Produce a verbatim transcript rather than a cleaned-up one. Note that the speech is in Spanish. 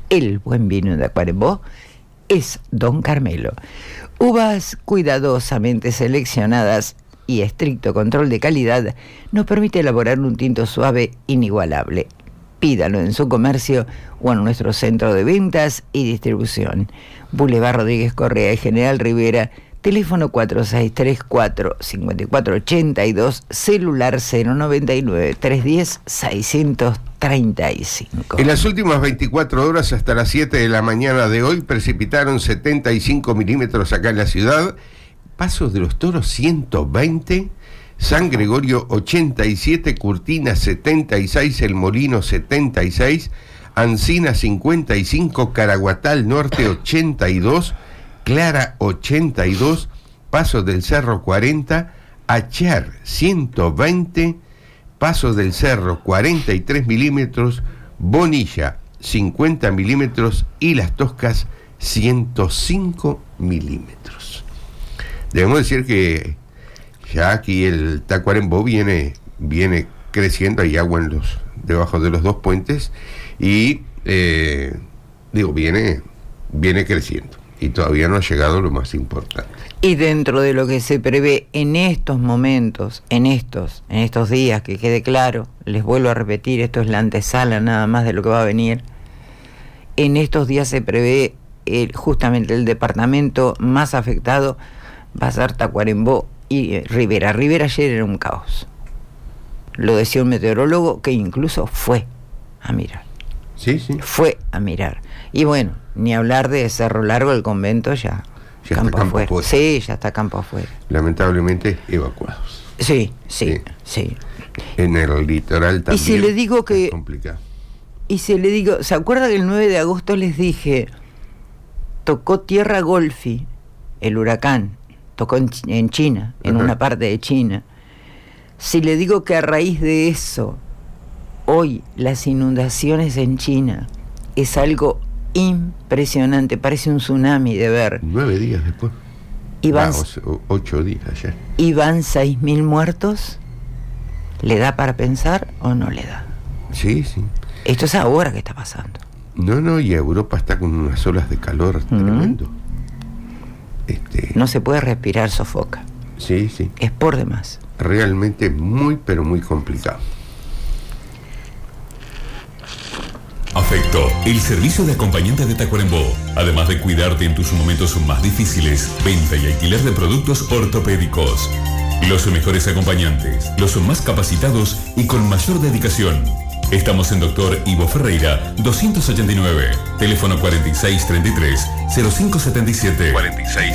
el buen vino de Tacuarembó es Don Carmelo. Uvas cuidadosamente seleccionadas y estricto control de calidad nos permite elaborar un tinto suave inigualable. Pídalo en su comercio o en nuestro centro de ventas y distribución. Boulevard Rodríguez Correa y General Rivera, teléfono cuatro seis tres cuatro, cinco cuatro ocho dos, celular cero noventa y nueve, trescientos diez, seiscientos treinta y cinco. En las últimas veinticuatro horas hasta las siete de la mañana de hoy precipitaron setenta y cinco milímetros acá en la ciudad, Pasos de los Toros ciento veinte, San Gregorio ochenta y siete, Curtina setenta y seis, El Molino setenta y seis, Ancina cincuenta y cinco, Caraguatal Norte ochenta y dos, Clara ochenta y dos, Pasos del Cerro cuarenta, Achar ciento veinte, Pasos del Cerro cuarenta y tres milímetros, Bonilla cincuenta milímetros y Las Toscas ciento cinco milímetros. Debemos decir que ya aquí el Tacuarembó viene, viene creciendo, hay agua en los, debajo de los dos puentes y eh, digo, viene, viene creciendo y todavía no ha llegado lo más importante. Y dentro de lo que se prevé en estos momentos, en estos, en estos días, que quede claro, les vuelvo a repetir, esto es la antesala nada más de lo que va a venir, en estos días se prevé el, justamente el departamento más afectado va a ser Tacuarembó y eh, Rivera. Rivera ayer era un caos. Lo decía un meteorólogo que incluso fue a mirar. Sí, sí. Fue a mirar. Y bueno, ni hablar de Cerro Largo, el convento ya, ya campo, está campo afuera. afuera. Sí, ya está campo afuera. Lamentablemente evacuados. Sí, sí, sí. sí. En el litoral también. Y si le digo que... es complicado. Y si le digo, ¿se acuerda que el nueve de agosto les dije, tocó tierra Golfi, el huracán, tocó en, en China, en Ajá. una parte de China? Si le digo que a raíz de eso, hoy las inundaciones en China es algo impresionante, parece un tsunami de ver. Nueve días después. Y van, ah, o, ocho días ayer. y van seis mil muertos. ¿Le da para pensar o no le da? Sí, sí. Esto es ahora que está pasando. No, no, y Europa está con unas olas de calor Mm. tremendo. Este, No se puede respirar, sofoca. sí, sí. Es por demás. Realmente muy, pero muy complicado. Afecto, el servicio de acompañante de Tacuarembó. Además de cuidarte en tus momentos más difíciles, venta y alquiler de productos ortopédicos. Los mejores acompañantes, los más capacitados y con mayor dedicación. Estamos en Doctor Ivo Ferreira, doscientos ochenta y nueve, teléfono cuarenta y seis treinta y tres, cero cinco setenta y siete. cuarenta y seis